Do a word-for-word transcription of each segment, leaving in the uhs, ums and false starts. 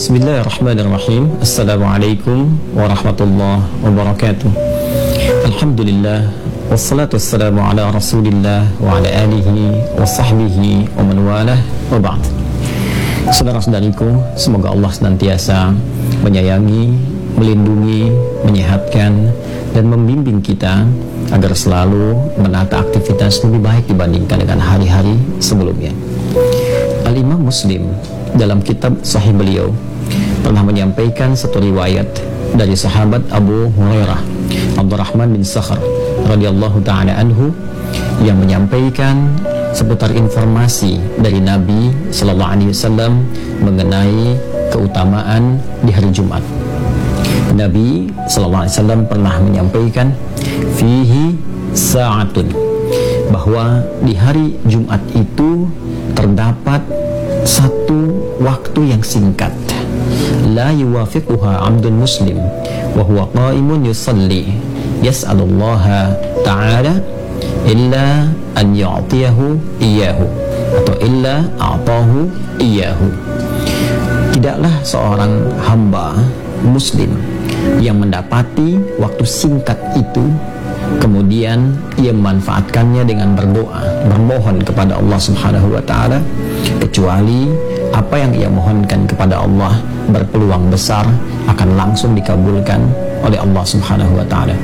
Bismillahirrahmanirrahim. Assalamualaikum warahmatullahi wabarakatuh. Alhamdulillah, wassalatu wassalamu ala rasulillah wa ala alihi wa sahbihi wa man walah, wa ba'd. Saudara-saudariku, semoga Allah senantiasa menyayangi, melindungi, menyehatkan, dan membimbing kita agar selalu menata aktivitas lebih baik dibandingkan dengan hari-hari sebelumnya. Al-Imam Muslim dalam kitab Sahih beliau pernah menyampaikan satu riwayat dari sahabat Abu Hurairah Abdurrahman bin Sakhar radhiyallahu ta'ala anhu yang menyampaikan seputar informasi dari Nabi sallallahu alaihi wasallam mengenai keutamaan di hari Jumat. Nabi sallallahu alaihi wasallam pernah menyampaikan fihi sa'atun, bahwa di hari Jumat itu terdapat satu waktu yang singkat, la yuwafiquha 'abdun muslim wa huwa qa'imun yusalli yas'alullaha ta'ala illa an yu'tiyahu iyyahu atau illa a'tahu iyyahu. Tidaklah seorang hamba muslim yang mendapati waktu singkat itu kemudian ia memanfaatkannya dengan berdoa, bermohon kepada Allah Subhanahu wa ta'ala, kecuali apa yang ia mohonkan kepada Allah berpeluang besar akan langsung dikabulkan oleh Allah Subhanahu wa ta'ala.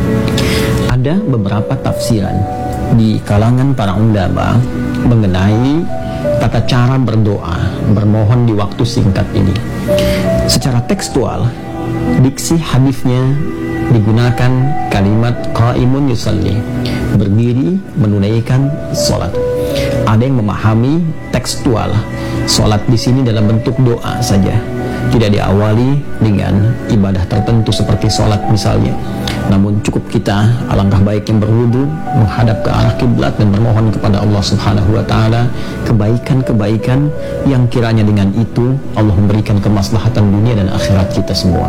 Ada beberapa tafsiran di kalangan para ulama mengenai tata cara berdoa, bermohon di waktu singkat ini. Secara tekstual, diksi hadisnya digunakan kalimat qaimun yusalli, berdiri menunaikan salat. Ada yang memahami tekstual salat di sini dalam bentuk doa saja, tidak diawali dengan ibadah tertentu seperti salat misalnya. Namun cukup kita alangkah baik yang berwudu, menghadap ke arah kiblat dan bermohon kepada Allah Subhanahu wa ta'ala kebaikan-kebaikan yang kiranya dengan itu Allah memberikan kemaslahatan dunia dan akhirat kita semua.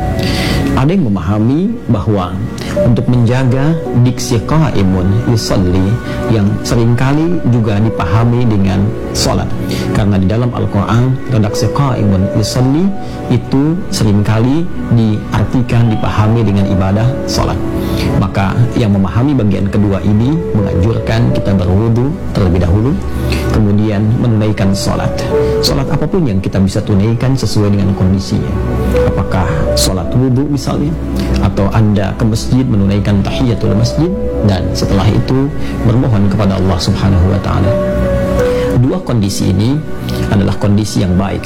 Ada yang memahami bahwa untuk menjaga diksi qaimun yusalli yang seringkali juga dipahami dengan salat, karena di dalam Al-Quran redaksi qaimun yusalli itu seringkali diartikan, dipahami dengan ibadah salat. Maka yang memahami bagian kedua ini menganjurkan kita berwudu terlebih dahulu, kemudian menunaikan salat. Salat apapun yang kita bisa tunaikan sesuai dengan kondisinya. Apakah salat wudu misalnya, atau Anda ke masjid menunaikan tahiyatul masjid, dan setelah itu bermohon kepada Allah Subhanahu wa ta'ala. Dua kondisi ini adalah kondisi yang baik.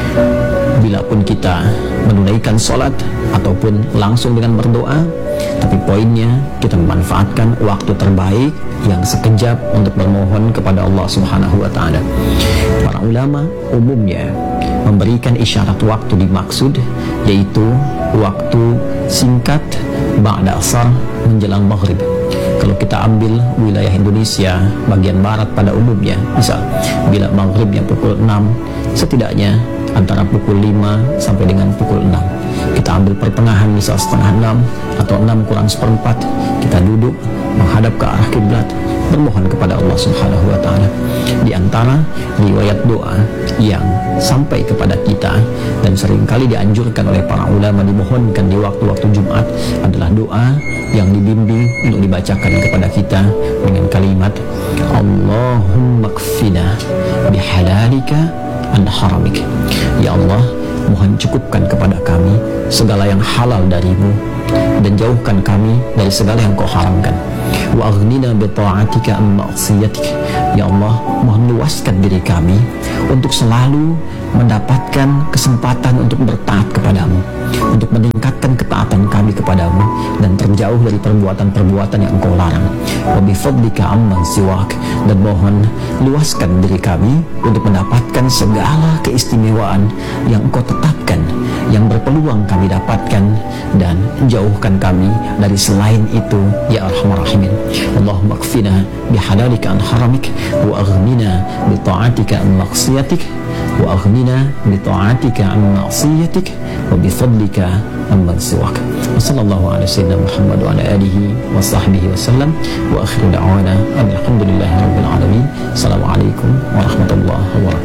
Bila pun kita menunaikan salat ataupun langsung dengan berdoa, tapi poinnya kita memanfaatkan waktu terbaik yang sekejap untuk bermohon kepada Allah Subhanahu wa ta'ala. Para ulama umumnya memberikan isyarat waktu dimaksud, yaitu waktu singkat ba'da asar menjelang maghrib. Kalau kita ambil wilayah Indonesia bagian barat pada umumnya, misal bila maghribnya pukul enam, setidaknya antara pukul lima sampai dengan pukul enam. Kita ambil pertengahan, misal setengah enam atau enam kurang seperempat, kita duduk menghadap ke arah kiblat, bermohon kepada Allah Subhanahu wa ta'ala. Di antara riwayat doa yang sampai kepada kita dan seringkali dianjurkan oleh para ulama dimohonkan di waktu-waktu Jumat adalah doa yang dibimbing untuk dibacakan kepada kita dengan kalimat Allahumma kfina bihalalika an haramik. Ya Allah, mohon cukupkan kepada kami segala yang halal darimu dan jauhkan kami dari segala yang kau haramkan. Wa aghnina bi ta'atika an ma'siyatik. Ya Allah, mohon luaskan diri kami untuk selalu mendapatkan kesempatan untuk bertaat kepadamu, untuk meningkatkan ketaatan kami kepadamu dan terjauh dari perbuatan-perbuatan yang engkau larang. Wa bi fadlika amman siwak, dan mohon luaskan diri kami untuk mendapatkan segala keistimewaan yang engkau tetapkan, yang berpeluang kami dapatkan, dan jauhkan kami dari selain itu ya arhamar rahimin. Allahumma kfina bihalalika an haramik wa aghnina bi ta'atika an maksiatik wa aghnina bi ta'atika an ma'siyatik wa bi fadlika amman siwak. Wa sallallahu ala sayyidina Muhammad wa ala alihi wa sahbihi wa sallam wa akhiru da'wana alhamdulillahi rabbil alamin. Assalamualaikum warahmatullahi wabarakatuh.